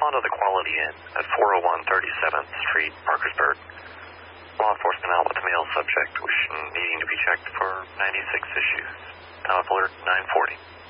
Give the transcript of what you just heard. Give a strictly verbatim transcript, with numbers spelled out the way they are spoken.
respond to the Quality Inn at four oh one thirty-seventh Street, Parkersburg. Law enforcement out with a male subject wishing needing to be checked for ninety-six issues. Time of alert nine forty.